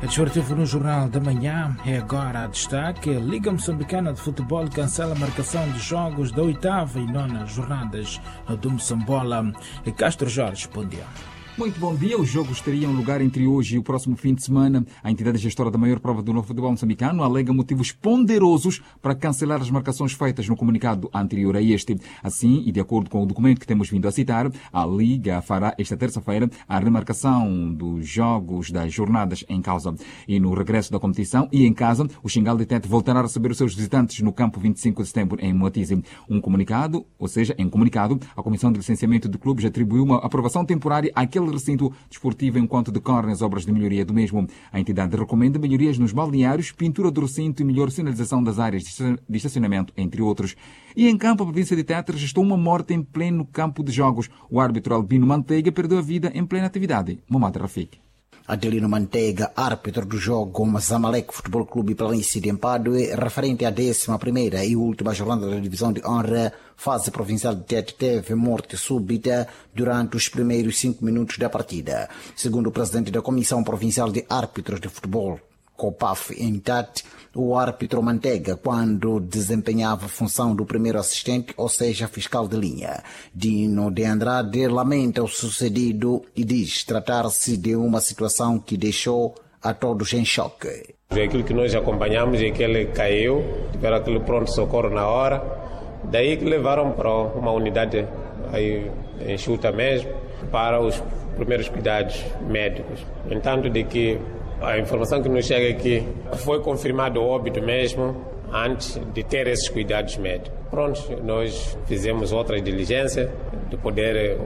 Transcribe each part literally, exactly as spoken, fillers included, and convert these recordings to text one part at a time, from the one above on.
Desportivo no Jornal da Manhã é agora a destaque. A Liga Moçambicana de Futebol cancela a marcação de jogos da oitava e nona jornadas do Moçambola. Castro Jorge, bom dia. Muito bom dia. Os jogos teriam lugar entre hoje e o próximo fim de semana. A entidade gestora da maior prova do novo futebol moçambicano alega motivos ponderosos para cancelar as marcações feitas no comunicado anterior a este. Assim, e de acordo com o documento que temos vindo a citar, a Liga fará esta terça-feira a remarcação dos jogos das jornadas em causa. E no regresso da competição e em casa, o Xingal de Tete voltará a receber os seus visitantes no campo vinte e cinco de setembro em Moatize. Um comunicado, ou seja, em comunicado, a Comissão de Licenciamento de Clubes atribuiu uma aprovação temporária àquele recinto desportivo enquanto decorrem as obras de melhoria do mesmo. A entidade recomenda melhorias nos balneários, pintura do recinto e melhor sinalização das áreas de estacionamento, entre outros. E em campo, a província de Tete registrou uma morte em pleno campo de jogos. O árbitro Albino Manteiga perdeu a vida em plena atividade. Momad Rafik. Adelino Manteiga, árbitro do jogo Zamalek Futebol Clube Planície de Empadue, referente à décima primeira e última jornada da divisão de honra, fase provincial de Tete, teve morte súbita durante os primeiros cinco minutos da partida. Segundo o presidente da Comissão Provincial de Árbitros de Futebol, COPAF, em Tete, o árbitro Manteiga, quando desempenhava a função do primeiro assistente, ou seja, fiscal de linha. Dino de Andrade lamenta o sucedido e diz tratar-se de uma situação que deixou a todos em choque. Aquilo que nós acompanhamos é que ele caiu, tiveram aquele pronto-socorro na hora, daí que levaram para uma unidade aí, enxuta mesmo, para os primeiros cuidados médicos. Entanto, de que a informação que nos chega é que foi confirmado o óbito mesmo antes de ter esses cuidados médicos. Pronto, nós fizemos outra diligência de poder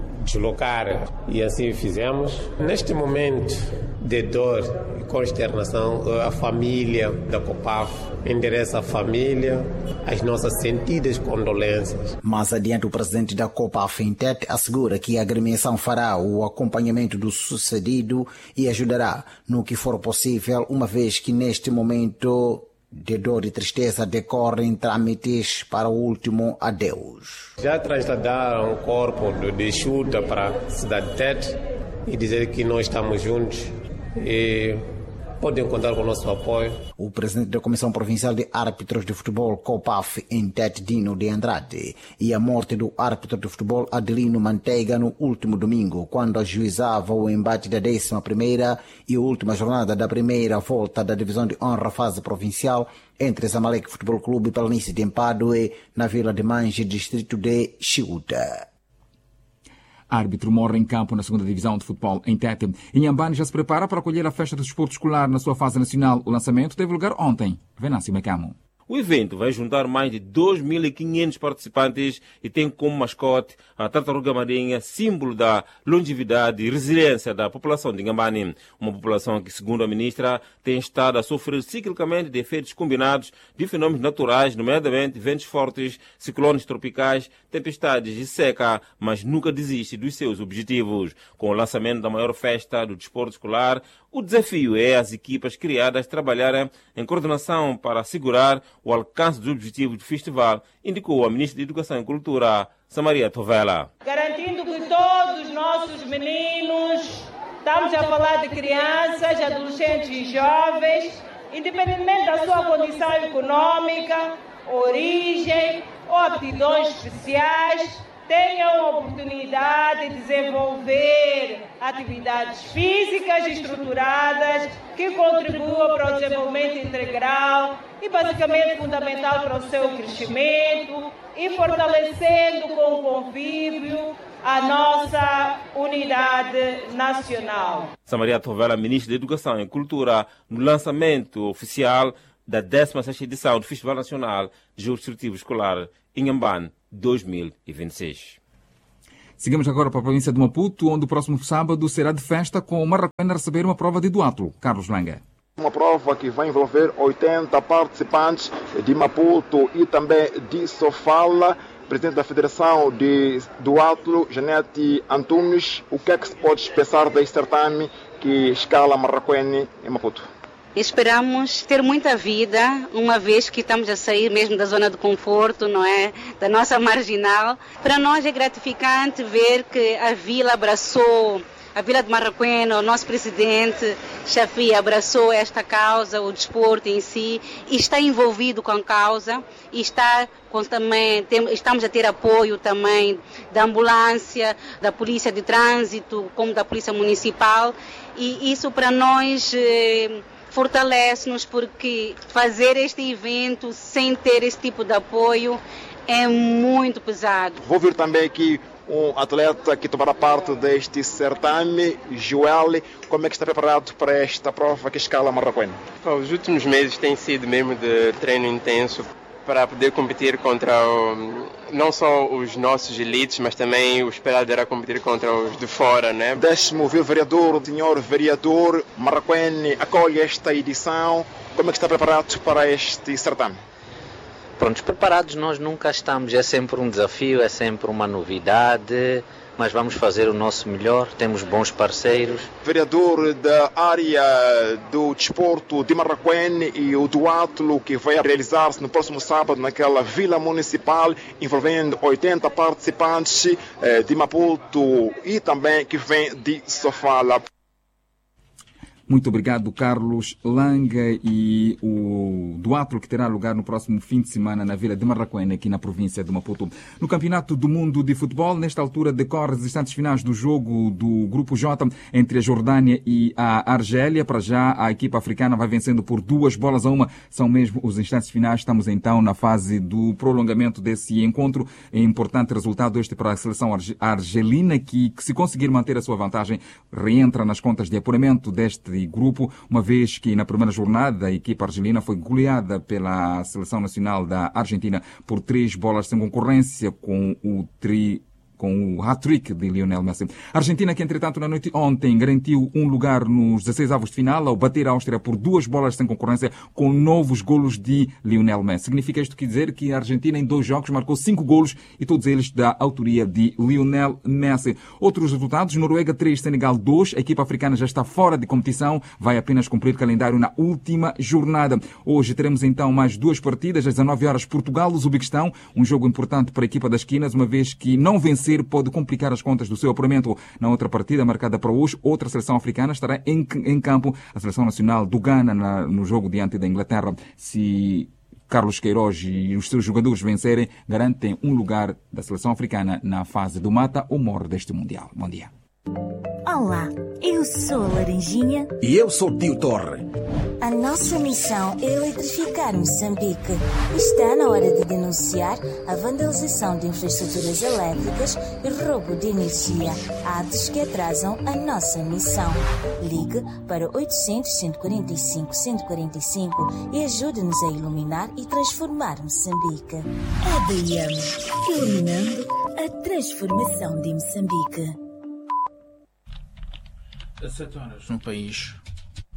deslocar e assim fizemos. Neste momento de dor e consternação, a família da COPAF endereça à família as nossas sentidas condolências. Mais adiante, o presidente da COPAF em Tete assegura que a agremiação fará o acompanhamento do sucedido e ajudará no que for possível, uma vez que neste momento de dor e tristeza decorrem trâmites para o último adeus. Já trasladaram o corpo de Chuta para a cidade de Tete e dizer que nós estamos juntos e podem contar com o nosso apoio. O presidente da Comissão Provincial de Árbitros de Futebol, COPAF, em Tete, Dino de Andrade, e a morte do árbitro de futebol Adelino Manteiga no último domingo, quando ajuizava o embate da décima primeira e última jornada da primeira volta da divisão de honra fase provincial entre Zamalek Futebol Clube e Planície de Empadue, na Vila de Mange, distrito de Chiuta. Árbitro morre em campo na segunda divisão de futebol em Tete. Inhambane já se prepara para acolher a festa do desporto escolar na sua fase nacional. O lançamento teve lugar ontem. Venâncio Macamo. O evento vai juntar mais de dois mil e quinhentos participantes e tem como mascote a tartaruga marinha, símbolo da longevidade e resiliência da população de Inhambane. Uma população que, segundo a ministra, tem estado a sofrer ciclicamente de efeitos combinados de fenômenos naturais, nomeadamente ventos fortes, ciclones tropicais, tempestades e seca, mas nunca desiste dos seus objetivos. Com o lançamento da maior festa do desporto escolar, o desafio é as equipas criadas trabalharem em coordenação para assegurar o alcance dos objetivos do festival, indicou a ministra de Educação e Cultura, Samaria Tovela. Garantindo que todos os nossos meninos, estamos a falar de crianças, adolescentes e jovens, independentemente da sua condição econômica, origem ou aptidões especiais, tenham a oportunidade de desenvolver atividades físicas estruturadas que contribuam para o desenvolvimento integral e basicamente fundamental para o seu crescimento e fortalecendo com o convívio a nossa unidade nacional. Samaria Tovela, ministra da Educação e Cultura, no lançamento oficial da décima sexta edição do Festival Nacional de Jogos Desportivos Escolar Inhambane dois mil e vinte e seis. Seguimos agora para a província de Maputo, onde o próximo sábado será de festa com o Marraquém a receber uma prova de duatlo. Carlos Langa. Uma prova que vai envolver oitenta participantes de Maputo e também de Sofala. Presidente da Federação de Duatlo, Janete Antunes, o que é que se pode pensar deste certame que escala Marraquém em Maputo? Esperamos ter muita vida, uma vez que estamos a sair mesmo da zona de conforto, não é? Da nossa marginal. Para nós é gratificante ver que a vila abraçou a Vila de Marraquém, o nosso presidente Chafi abraçou esta causa, o desporto em si, e está envolvido com a causa, e está com, também, tem, estamos a ter apoio também da ambulância, da polícia de trânsito, como da polícia municipal, e isso para nós eh, fortalece-nos, porque fazer este evento sem ter esse tipo de apoio é muito pesado. Vou vir também aqui um atleta que tomará parte deste certame, Joel. Como é que está preparado para esta prova que escala Marraquém? Os últimos meses têm sido mesmo de treino intenso para poder competir contra o, não só os nossos elites, mas também o esperado era competir contra os de fora, né? Deixe-me ouvir o vereador, o senhor vereador. Marraquém acolhe esta edição. Como é que está preparado para este certame? Prontos, preparados nós nunca estamos, é sempre um desafio, é sempre uma novidade, mas vamos fazer o nosso melhor, temos bons parceiros. Vereador da área do desporto de Marraquém e o duatlo que vai realizar-se no próximo sábado naquela vila municipal, envolvendo oitenta participantes eh, de Maputo e também que vem de Sofala. Muito obrigado, Carlos Langa, e o duatlo que terá lugar no próximo fim de semana na Vila de Marraquém, aqui na província de Maputo. No Campeonato do Mundo de Futebol, nesta altura decorre as instantes finais do jogo do Grupo J entre a Jordânia e a Argélia. Para já, a equipa africana vai vencendo por duas bolas a uma. São mesmo os instantes finais. Estamos então na fase do prolongamento desse encontro. É importante resultado este para a seleção argelina, que, que se conseguir manter a sua vantagem, reentra nas contas de apuramento deste grupo, uma vez que na primeira jornada a equipa argelina foi goleada pela Seleção Nacional da Argentina por três bolas sem concorrência, com o tri com o hat-trick de Lionel Messi. A Argentina, que entretanto na noite ontem garantiu um lugar nos dezesseis avos de final ao bater a Áustria por duas bolas sem concorrência com novos golos de Lionel Messi. Significa isto quer dizer que a Argentina em dois jogos marcou cinco golos e todos eles da autoria de Lionel Messi. Outros resultados: Noruega três, Senegal dois. A equipa africana já está fora de competição, vai apenas cumprir calendário na última jornada. Hoje teremos então mais duas partidas. Às dezenove horas, Portugal-Uzbequistão, um jogo importante para a equipa das esquinas, uma vez que não vencer pode complicar as contas do seu apuramento. Na outra partida, marcada para hoje, outra seleção africana estará em, em campo, a seleção nacional do Ghana, na, no jogo diante da Inglaterra. Se Carlos Queiroz e os seus jogadores vencerem, garantem um lugar da seleção africana na fase do mata ou morre deste Mundial. Bom dia. Olá, eu sou a Laranjinha. E eu sou o Tio Torre. A nossa missão é eletrificar Moçambique. Está na hora de denunciar a vandalização de infraestruturas elétricas e roubo de energia, atos que atrasam a nossa missão. Ligue para oitocentos, cento e quarenta e cinco, cento e quarenta e cinco e ajude-nos a iluminar e transformar Moçambique. A D I M, iluminando a transformação de Moçambique. Às sete horas no país.